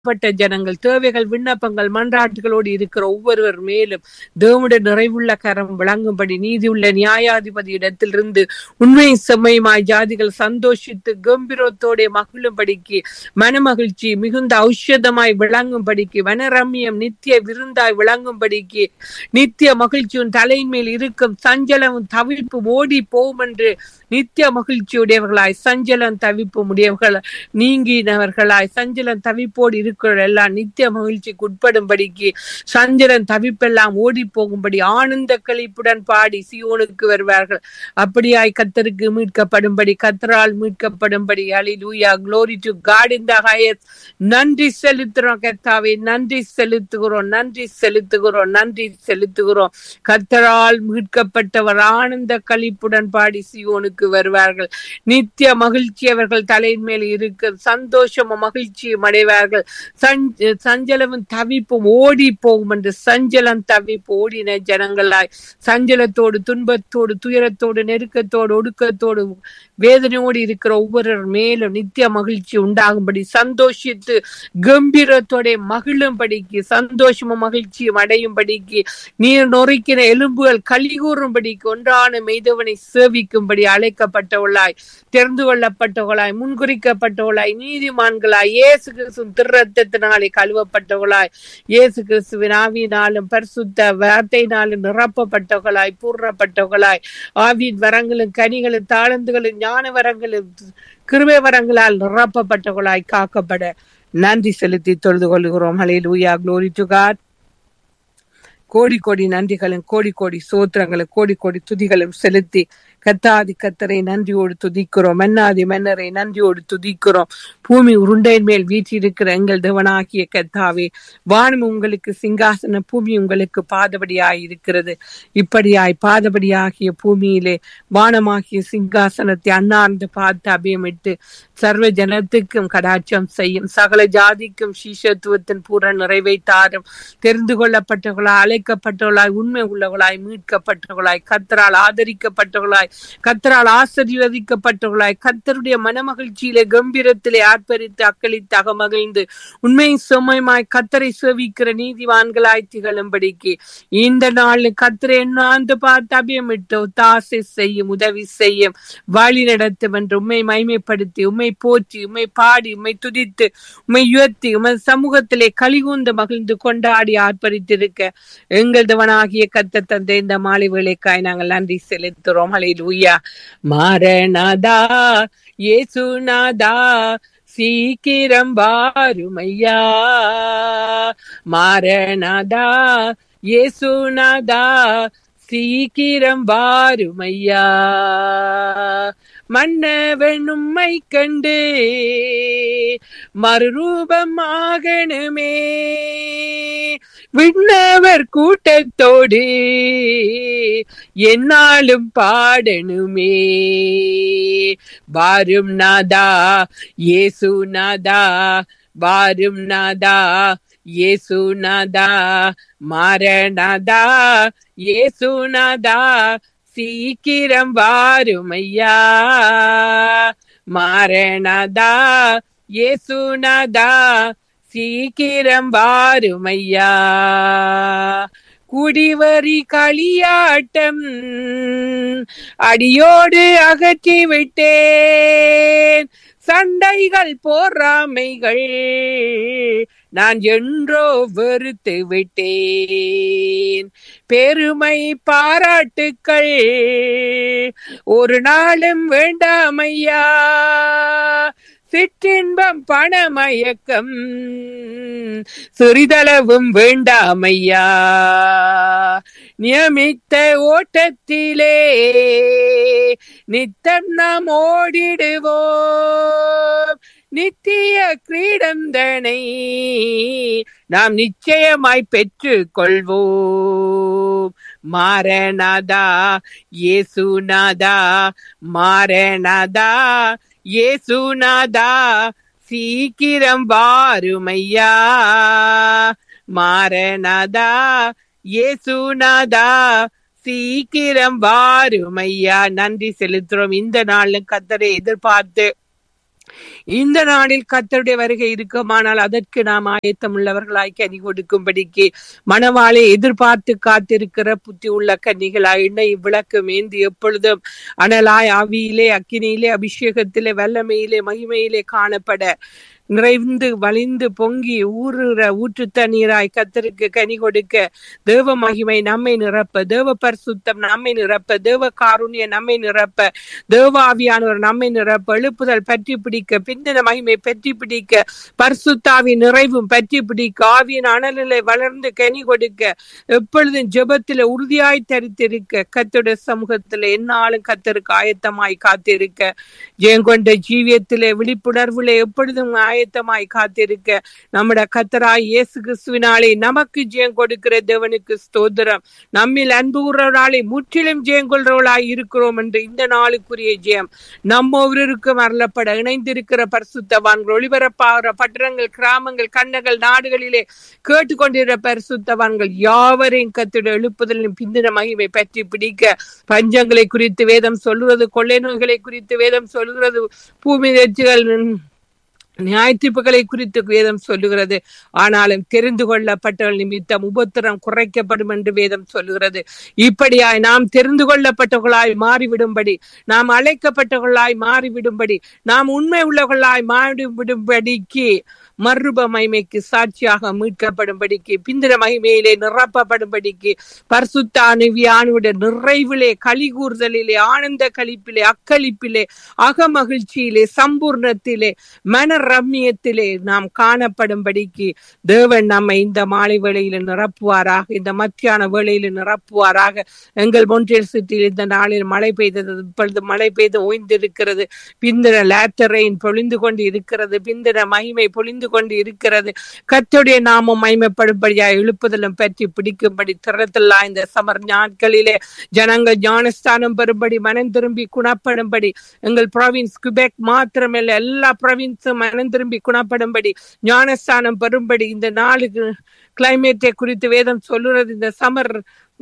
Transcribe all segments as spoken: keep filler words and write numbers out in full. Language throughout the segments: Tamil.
பட்ட ஜனங்கள் தேவைகள் விண்ணப்பங்கள் மன்றாட்டுகளோடு இருக்கிற ஒவ்வொருவர் மேலும் தேவனுடைய நிறைவுள்ள கரம் விளங்கும்படி நீதியுள்ள நியாயாதிபதி இடத்திலிருந்து உண்மை செம்மையுமாய் ஜாதிகள் சந்தோஷித்து கம்பீரத்தோட மகிழும்படிக்கு மனமகிழ்ச்சி மிகுந்த ஔஷதமாய் விளங்கும்படிக்கு வனரம்யம் நித்திய விருந்தாய் விளங்கும்படிக்கு நித்திய மகிழ்ச்சியும் தலையின் மேல் இருக்கும் சஞ்சலமும் தவிப்பும் ஓடி போகும் என்று நித்திய மகிழ்ச்சியுடையவர்களாய் சஞ்சலம் தவிப்பு உடையவர்கள் நீங்கினவர்களாய் சஞ்சலம் தவிப்போடு இருக்கிற எல்லாம் நித்திய மகிழ்ச்சிக்கு உட்படும்படிக்கு சஞ்சலம் தவிப்பெல்லாம் ஓடி போகும்படி ஆனந்த களிப்புடன் பாடி சியோனுக்கு வருவார்கள். அப்படியாய் கர்த்தருக்கு மீட்கப்படும்படி கர்த்தரால் மீட்கப்படும்படி ஹல்லேலூயா glory to God in the highest. நன்றி செலுத்துகிறோம் கர்த்தாவே, நன்றி செலுத்துகிறோம் நன்றி செலுத்துகிறோம் நன்றி செலுத்துகிறோம். கர்த்தரால் மீட்கப்பட்டவர் ஆனந்த களிப்புடன் பாடி சியோனுக்கு வருவார்கள். நித்திய மகிழ்ச்சி அவர்கள் தலையின் மேல் இருக்கு, சந்தோஷமும் மகிழ்ச்சியும் அடைவார்கள். சஞ்சலமும் தவிப்பும் ஓடி போகும் என்று சஞ்சலம் தவிப்பு ஓடின ஜனங்களாய் சஞ்சலத்தோடு துன்பத்தோடு துயரத்தோடு நெருக்கத்தோடு ஒடுக்கத்தோடு வேதனையோடு இருக்கிற ஒவ்வொரு மேலும் நித்திய மகிழ்ச்சி உண்டாகும்படி சந்தோஷித்து கம்பீரத்தோட மகிழும்படிக்கு சந்தோஷமும் மகிழ்ச்சியும் அடையும்படிக்கு நீர் நொறுக்கின எலும்புகள் களி கூறும்படிக்கு ஒன்றான மெய்தவனை சேவிக்கும்படி அழைக்கப்பட்டவளாய் தெரிந்து கொள்ளப்பட்டவளாய் முன்குறிக்கப்பட்டவளாய் நீதிமான்களாய் இயேசு கிறிஸ்துவின் திருரத்தத்தினாலே கழுவப்பட்டவளாய் இயேசு கிறிஸ்துவின் ஆவியினாலும் பரிசுத்த வார்த்தையினாலும் நிரப்பப்பட்டவர்களாய் பூர்ணப்பட்டவர்களாய் ஆவியின் வரங்களும் கனிகளும் தாளந்துகளும் ஞான வரங்களும் கிருபை வரங்களால் நிரப்பப்பட்டவர்களாய் காக்கப்பட நன்றி செலுத்தி தொழுது கொள்கிறோம். ஹல்லேலூயா glory to God. கோடி கோடி நன்றிகளும் கோடி கோடி சோத்திரங்களும் கோடி கோடி துதிகளும் செலுத்தி கத்தாதி கத்தரை நன்றியோடு துதிக்கிறோம், மன்னாதி மன்னரை நன்றியோடு துதிக்கிறோம். பூமி உருண்டையின் மேல் வீற்றிருக்கிற எங்கள் தேவனாகிய கத்தாவே, வானம் உங்களுக்கு சிங்காசன பூமி உங்களுக்கு பாதபடியாய் இருக்கிறது. இப்படியாய் பாதபடியாகிய பூமியிலே வானமாகிய சிங்காசனத்தை அண்ணார்ந்து பார்த்து அபியமிட்டு சர்வ ஜனத்துக்கும் கடாட்சம் செய்யும், சகல ஜாதிக்கும் சீஷத்துவத்தின் பூரண நிறைவைத்தாரும் தெரிந்து கொள்ளப்பட்டவர்களாய் அழைக்கப்பட்டவர்களாய் உண்மை உள்ளவர்களாய் மீட்கப்பட்டவர்களாய் கர்த்தரால் ஆதரிக்கப்பட்டவர்களாய் கர்த்தரால் ஆசீர்வதிக்கப்பட்டவர்களாய் கர்த்தருடைய மனமகிழ்ச்சியிலே கம்பீரத்திலே ஆர்ப்பரித்து அக்களித்து அகமகிழ்ந்து உண்மை சுமையுமாய் கர்த்தரை சேவிக்கிற நீதிவான்களாய் திகழும்படிக்கு இந்த நாள் கர்த்தரை எண்ணாந்து பார்த்து அபியமிட்டு தாசை செய்யும் உதவி செய்யும் வழி நடத்தும் என்று உண்மை மைமைப்படுத்தி உண்மை போற்றி உண்மை பாடி உண்மை துதித்து உண்மை உயர்த்தி உண்மை சமூகத்திலே கலிகூந்து மகிழ்ந்து கொண்டாடி ஆர்ப்பரித்திருக்க எங்கள் தேவனாகிய கர்த்தர் தந்தை இந்த மாலை வேளைக்காய் நாங்கள் நன்றி செலுத்துறோம். ஹல்லேலூயா. மாரநாதா இயேசுநாதா சீக்கிரம் வாருமையா, மாரநாதா இயேசுநாதா சீக்கிரம் வாருமையா, மன்னவன் உம்மை கண்டு மறுரூபமாகணுமே, விண்ணவர் கூட்டத்தோடு என்னாலும் பாடணுமே, வாரும் நாதா இயேசு நாதா வாரும் நாதா இயேசு நாதா, மாரநாதா இயேசு நாதா சீக்கிரம் வாருமையா, மாரநாதா இயேசு நாதா சீக்கிரம் வாருமையா. குடிவரி களியாட்டம் அடியோடு அகற்றி விட்டேன், சண்டைகள் போராமைகள் நான் என்றோ வெறுத்து விட்டேன், பெருமை பாராட்டுக்கள் ஒரு நாளும் வேண்டாமையா, சிற்றின்பம் பணமயக்கம் சிறிதளவும் வேண்டாமையா, நியமித்த ஓட்டத்திலே நித்தம் நாம் ஓடிடுவோம், நித்திய கிரீடந்தனை நாம் நிச்சயமாய் பெற்று கொள்வோம், மாரநாதா இயேசுநாதா மாரநாதா இயேசுநாதா சீக்கிரம் வாருமையா, மாரநாதா இயேசுநாதா சீக்கிரம் வாருமையா. நன்றி செலுத்துறோம். இந்த நாளும் கர்த்தரை எதிர்பார்த்து இந்த நாளில் கர்த்தருடைய வருகை இருக்குமானால் அதற்கு நாம் ஆயத்தம் உள்ளவர்களாய் கனி கொடுக்கும்படிக்கு மணவாளை எதிர்பார்த்து காத்திருக்கிற புத்தி உள்ள கன்னிகளாய் எண்ணெய் விளக்கு மேந்தி எப்பொழுதும் அனலாய் ஆவியிலே அக்கினியிலே அபிஷேகத்திலே வல்லமையிலே மகிமையிலே காணப்பட நிறைந்து வலிந்து பொங்கி ஊறுற ஊற்று தண்ணீராய் கர்த்தருக்கு கனி கொடுக்க தேவ மகிமை நம்மை நிரப்ப, தேவ பரிசுத்தம் நம்மை நிரப்ப, தேவ காருண்ய நம்மை நிரப்ப, தேவ ஆவியானவர் நம்மை நிரப்ப, எழுப்புதல் பற்றி பிடிக்க, பிந்தின மகிமை பற்றி பிடிக்க, பரிசுத்தாவின் நிறைவும் பற்றி பிடிக்க, ஆவியின் அனலிலே வளர்ந்து கனி கொடுக்க, எப்பொழுதும் ஜெபத்திலே உறுதியாய் தரித்திருக்க, கர்த்தருடைய சமூகத்திலே எந்நாளும் கர்த்தருக்கு ஆயத்தமாய் காத்திருக்க, ஜெயங்கொண்ட ஜீவியத்திலே விழிப்புணர்வுலே எப்பொழுதும் ஆயத்தமாய் காத்திருக்க, நம்முடைய கர்த்தராய் இயேசு கிறிஸ்துவினாலே நமக்கு ஜெயம் கொடுக்கிற தேவனுக்கு ஸ்தோத்திரம். நம்மில் அன்பு கூறுறவர்களாலே முற்றிலும் ஜெயம் கொள்றவர்களாய் இருக்கிறோம் என்று இந்த நாளுக்குரிய ஜெயம் நம்ம ஒவ்வொருவருக்கும் அருளப்பட இணைந்திருக்கிற பரிசுத்தவான்கள், ஒளிபரப்பாகிற பட்டணங்கள், கிராமங்கள், கண்டங்கள், நாடுகளிலே கேட்டுக்கொண்டிருக்கிற பரிசுத்தவான்கள் யாவரையும் கர்த்தருடைய எழுப்புதலின் பிந்தின மகிமை பற்றி பிடிக்க, பஞ்சங்களை குறித்து வேதம் சொல்லுகிறது, கொள்ளை நோய்களை குறித்து வேதம் சொல்லுகிறது, பூமி எச்சிகள் நியாயத்தீர்ப்புகளை குறித்து வேதம் சொல்லுகிறது. ஆனாலும் தெரிந்து கொள்ளப்பட்டவர்கள் நிமித்தம் உபத்திரம் குறைக்கப்படும் என்று வேதம் சொல்லுகிறது. இப்படியாய் நாம் தெரிந்து கொள்ளப்பட்டவர்களாய் மாறிவிடும்படி, நாம் அழைக்கப்பட்டவர்களாய் மாறிவிடும்படி, நாம் உண்மை உள்ளவர்களாய் மாறிவிடும்படிக்கு, மறுப மகிமைக்கு சாட்சியாக மீட்கப்படும்படிக்கு, பிந்திர மகிமையிலே நிரப்பப்படும்படிக்கு, பரிசுத்த ஆவியானவருடைய நிறைவிலே, களி கூறுதலிலே, ஆனந்த களிப்பிலே, அக்களிப்பிலே, அகமகிழ்ச்சியிலே, சம்பூர்ணத்திலே, மன ரம்மியத்திலே நாம் காணப்படும்படிக்கு தேவன் நம்மை இந்த மாலை வேளையில நிரப்புவாராக, இந்த மத்தியான வேளையில நிரப்புவாராக. எங்கள் மொன்றியல் சிட்டியில் இந்த நாளில் மழை பெய்தது, இப்பொழுது மழை பெய்து ஓய்ந்திருக்கிறது. பிந்திர லேட்டரைன் பொழிந்து கொண்டு இருக்கிறது, பிந்திர மகிமை பொழிந்து கொண்டு இருக்கிறது. கர்த்தருடைய நாமம் மகிமைப்படும்படியாய் எழுப்புதலும் பற்றி பிடிக்கும்படி திறத்தல்லா இந்த சமர் நாட்களிலே ஜனங்கள் ஞானஸ்தானம் பெறும்படி, மனம் திரும்பி குணப்படும்படி, எங்கள் ப்ராவின்ஸ் குபெக் மாத்திரமல்ல எல்லா ப்ராவின்ஸும் மனம் திரும்பி குணப்படும்படி, ஞானஸ்தானம் பெறும்படி இந்த நாளுக்கு கிளைமேட்டை குறித்து வேதம் சொல்லுறது. இந்த சமர்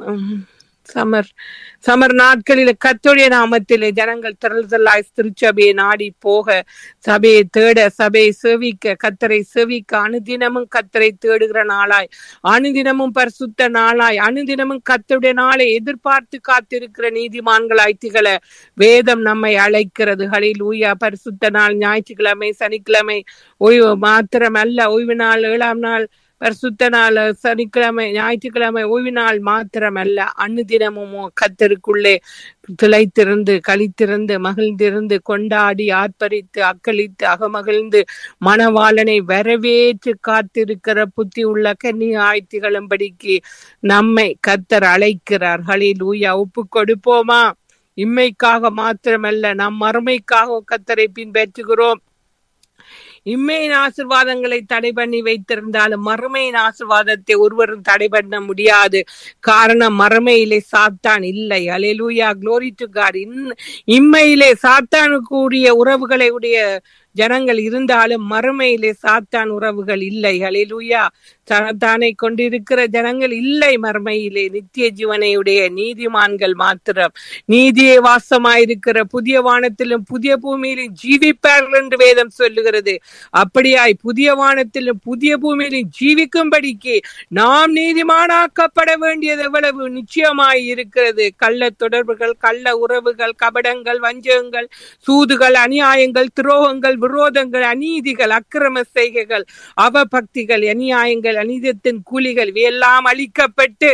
சமர் சமர் நாட்களில கர்த்தருடைய நாமத்திலே ஜனங்கள் திரள்தலாய் திருச்சபையை நாடி போக, சபையை தேட, சபையை சேவிக்க, கர்த்தரை சேவிக்க, அனுதினமும் கர்த்தரை தேடுகிற நாளாய், அனுதினமும் பரிசுத்த நாளாய், அனுதினமும் கர்த்தருடைய நாளை எதிர்பார்த்து காத்திருக்கிற நீதிமான்களாய் திகழ வேதம் நம்மை அழைக்கிறது. ஹல்லேலூயா. பரிசுத்த நாள் ஞாயிற்றுக்கிழமை, சனிக்கிழமை ஓய்வு மாத்திரம் அல்ல, ஓய்வு நாள், ஏழாம் நாள் பரிசுத்த நாள், சனிக்கிழமை, ஞாயிற்றுக்கிழமை ஓய்வு நாள் மாத்திரம் அல்ல, அனுதினமும் கர்த்தருக்குள்ளே திளைத்திருந்து, களித்திருந்து, மகிழ்ந்திருந்து, கொண்டாடி, ஆர்ப்பரித்து, அக்களித்து, அகமகிழ்ந்து, மணவாளனை வரவேற்று காத்திருக்கிற புத்தி உள்ள கன்னியாய் திகழும்படிக்கு நம்மை கர்த்தர் அழைக்கிறார். ஹல்லேலூயா. ஒப்பு கொடுப்போமா? இம்மைக்காக மாத்திரமல்ல, நம் மறுமைக்காக கர்த்தரை பின்பற்றுகிறோம். இம்மையின் ஆசீர்வாதங்களை தடை பண்ணி வைத்திருந்தாலும் மறுமையின் ஆசீர்வாதத்தை ஒருவரும் தடை பண்ண முடியாது. காரணம், மறுமையிலே சாத்தான் இல்லை. அல்லேலூயா. glory to God. இம்மையிலே சாத்தானுக்கு உரிய உறவுகளை உடைய ஜனங்கள் இருந்தாலும் மறுமையிலே சாத்தான் உறவுகள் இல்லை. அல்லேலூயா. சாத்தானை கொண்டிருக்கிற ஜனங்கள் இல்லை மறுமையிலே. நித்திய ஜீவனையுடைய நீதிமான்கள் மாத்திரம் நீதியை வாசமாயிருக்கிற புதிய வானத்திலும் புதிய பூமியிலும் ஜீவிப்பார்கள் என்று வேதம் சொல்லுகிறது. அப்படியாய் புதிய வானத்திலும் புதிய பூமியிலும் ஜீவிக்கும்படிக்கு நாம் நீதிமானாக்கப்பட வேண்டியது எவ்வளவு நிச்சயமாய் இருக்கிறது. கள்ள தொடர்புகள், கள்ள உறவுகள், கபடங்கள், வஞ்சகங்கள், சூதுகள், அநியாயங்கள், துரோகங்கள், விரோதங்கள், அநீதிகள், அக்கிரம செய்கைகள், அவபக்திகள், அநியாயங்கள், அநீதத்தின் கூலிகள் இவையெல்லாம் அழிக்கப்பட்டு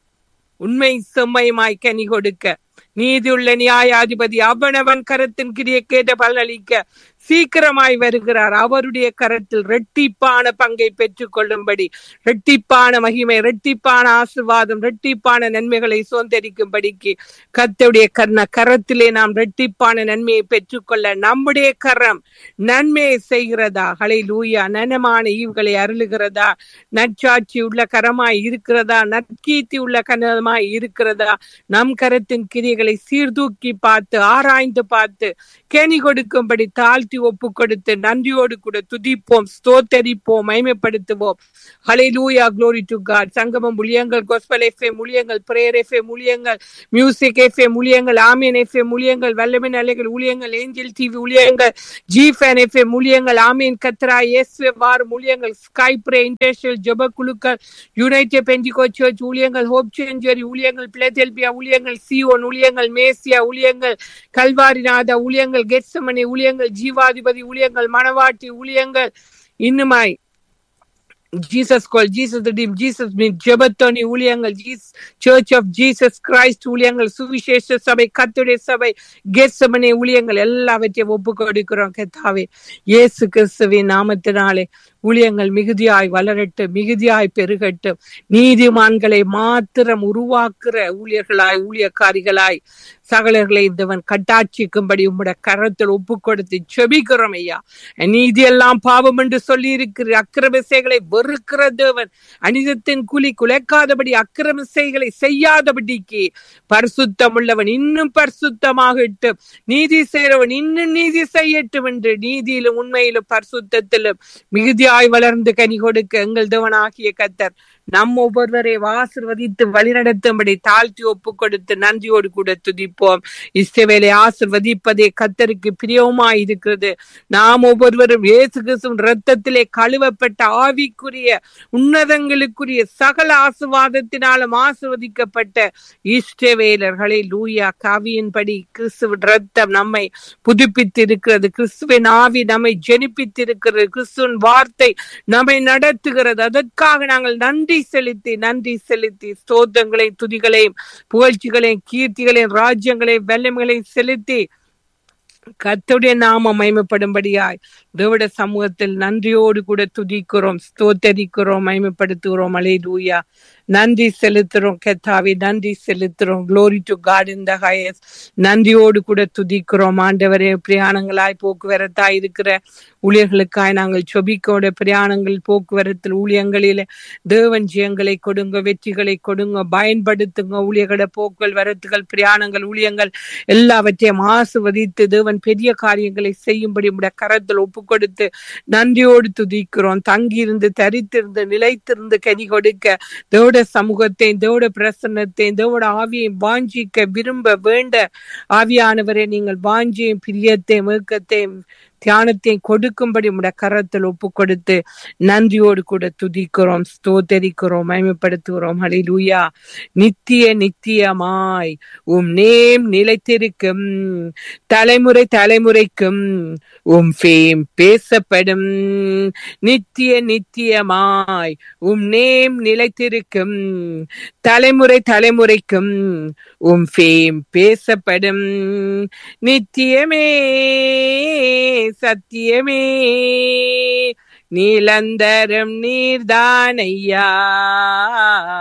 உண்மை செம்மையுமாய் கனி கொடுக்க நீதியுள்ள நியாயாதிபதி அவனவன் கரத்தின் கிரியை கேட்ட பலனளிக்க சீக்கிரமாய் வருகிறார். அவருடைய கரத்தில் இரட்டிப்பான பங்கை பெற்றுக் கொள்ளும்படி, இரட்டிப்பான மகிமை, இரட்டிப்பான ஆசீர்வாதம், இரட்டிப்பான நன்மைகளை சுதந்தரிக்கும்படிக்கு கர்த்தருடைய கர்ண கரத்திலே நாம் இரட்டிப்பான நன்மையை பெற்றுக்கொள்ள நம்முடைய கரம் நன்மையை செய்கிறதா? ஹல்லேலூயா. நனமான ஈவுகளை அருளுகிறதா? நற்சாட்சி உள்ள கரமாய் இருக்கிறதா? நற்கீர்த்தி உள்ள கரமாய் இருக்கிறதா? நம் கரத்தின் கிரியைகளை சீர்தூக்கி பார்த்து, ஆராய்ந்து பார்த்து, கனி கொடுக்கும்படி தாழ்த்தி தாழ்த்தி ஒப்பு கொடுத்து நன்றியோடு கூட துதிப்போம், ஸ்தோத்தரிப்போம், மகிமைப்படுத்துவோம். ஹல்லேலூயா, glory to God. சங்கமம் ஊழியங்கள், gospel எஃப்எம் ஊழியங்கள், prayer எஃப்எம் ஊழியங்கள், மியூசிக் எஃப்எம் ஊழியங்கள், ஆமீன் எஃப்எம் ஊழியங்கள், வல்லமையின் அலைகள் ஊழியங்கள், ஏஞ்சல் டிவி ஊழியங்கள், ஜிஃபன் எஃப்எம் ஊழியங்கள், ஆமீன் கத்ரா இயேசுவே வாரும் ஊழியங்கள், ஸ்கை பிரே இன்டர்நேஷனல் ஜெப குழுக்கள், யுனைடெட் பெண்டிகோஸ்ட் சர்ச் ஊழியங்கள், ஹோப் சேஞ்சரி ஊழியங்கள், பிலதெல்பியா ஊழியங்கள், சியோன் ஊழியங்கள், மேசியா ஊழியங்கள், கல்வாரிநாத ஊழியங்கள், கெத்செமனே ஊழியங்கள், ஜீவாதிபதி ஊழியங்கள், மணவாட்டி ஊழியங்கள், இன்னுமாய் ஜீசஸ் கால், ஜீசஸ் ரிடீம், ஜீசஸ் மீட், ஜெபத்தோனி ஊழியங்கள், Jesus search of Jesus Christ ஊழியங்கள், சுவிசேஷ சபை, கர்த்தருடைய சபை, கெத்செமனே ஊழியங்கள் எல்லாவற்றையும் ஒப்பு கொடுக்கிறோம். கர்த்தாவே இயேசு கிறிஸ்துவின் நாமத்தினாலே ஊழியங்கள் மிகுதியாய் வளரட்டும், மிகுதியாய் பெருகட்டும். நீதிமான்களை மாத்திரம் உருவாக்குற ஊழியர்களாய், ஊழியக்காரிகளாய் சகலர்களை இந்தவன் கட்டாட்சிக்கும்படி உம்முடைய கரத்தில் ஒப்பு கொடுத்து செபிக்கிறோம் ஐயா. நீதி எல்லாம் பாவம் என்று சொல்லி இருக்கிற அக்கிரமசைகளை வெறுக்கிற தேவன், அனிதத்தின் கூலி குலைக்காதபடி அக்கிரமசைகளை செய்யாதபடிக்கு பரிசுத்தம் உள்ளவன் இன்னும் பரிசுத்தமாகட்டும், நீதி செய்கிறவன் இன்னும் நீதி செய்யட்டும் என்று நீதியிலும் உண்மையிலும் பரிசுத்தத்திலும் மிகுதியாய் வளர்ந்து கனி கொடுக்க எங்கள் தேவனாகிய கர்த்தர் நம் ஒவ்வொருவரை ஆசீர்வதித்து வழிநடத்தும்படி தாழ்த்தி ஒப்பு கொடுத்து நன்றியோடு கூட துதிப்போம். இஸ்ரவேலை ஆசீர்வதிப்பதே கர்த்தருக்கு பிரியமாய் இருக்கிறது. நாம் ஒவ்வொருவரும் இயேசு கிறிஸ்துவின் இரத்தத்திலே கழுவப்பட்ட ஆவிக்குரிய உன்னதங்களுக்குரிய சகல ஆசீர்வாதத்தினாலும் ஆசீர்வதிக்கப்பட்ட இஸ்ரவேலர்களே லூயா. காவியின்படி கிறிஸ்துவின் இரத்தம் நம்மை புதுப்பித்திருக்கிறது, கிறிஸ்துவின் ஆவி நம்மை ஜெனிப்பித்திருக்கிறது, கிறிஸ்துவின் வார்த்தை நம்மை நடத்துகிறது. அதற்காக நாங்கள் நன்றி செலுத்தி நன்றி செலுத்தி ஸ்தோத்திரங்களையும் துதிகளையும் புகழ்ச்சிகளையும் கீர்த்திகளையும் ராஜ்யங்களையும் வல்லமைகளையும் செலுத்தி கர்த்தருடைய நாமம் மகிமைப்படும்படியாய் தேவட சமூகத்தில் நன்றியோடு கூட துதிக்கிறோம், ஸ்தோத்தரிக்கிறோம், மகிமைப்படுத்துகிறோம். அல்லேலூயா. நன்றி செலுத்துறோம் கர்த்தாவே, நன்றி செலுத்துறோம். glory to God in the highest. நன்றியோடு கூட துதிக்கிறோம் ஆண்டவரே. பிரயாணங்களாய் போக்குவரத்தாய் இருக்கிற ஊழியர்களுக்காய் நாங்கள் செபிக்கோட பிரயாணங்கள் போக்குவரத்தில் ஊழியங்களில தேவன் ஜெயங்களை கொடுங்க, வெற்றிகளை கொடுங்க, பயன்படுத்துங்க. ஊழியர்கள போக்குகள் வரத்துகள் பிரயாணங்கள் ஊழியங்கள் எல்லாவற்றையும் ஆசீர்வதித்து தேவன் பெரிய காரியங்களை செய்யும்படி உடைய கரத்தில் ஒப்பு கொடுத்து நன்றியோடு துதிக்கிறோம். தங்கியிருந்து தரித்திருந்து நிலைத்திருந்து கனி கொடுக்க தேவட சமூகத்தை, தேவட பிரசன்னத்தை, தேவட ஆவியை வாஞ்சிக்க விரும்ப வேண்ட ஆவியானவரை நீங்கள் வாஞ்சியும் பிரியத்தையும் ஏக்கத்தையும் தியானத்தையும் கொடுக்கும்படி உடைய கரத்தில் ஒப்பு கொடுத்து நன்றியோடு கூட துதிக்கிறோம், ஸ்தோத்தரிக்கிறோம், மகிமைப்படுத்துகிறோம். ஹல்லேலூயா. நித்திய நித்தியமாய் உம் நேம் நிலைத்திருக்கும், தலைமுறை தலைமுறைக்கும் உம் ஃபேம் பேசப்படும். நித்திய நித்தியமாய் உம் நேம் நிலைத்திருக்கும், தலைமுறை தலைமுறைக்கும் உம் ஃபேம் பேசப்படும். நித்தியமே சத்தியமே நீலந்தரம் நீர்தானையா,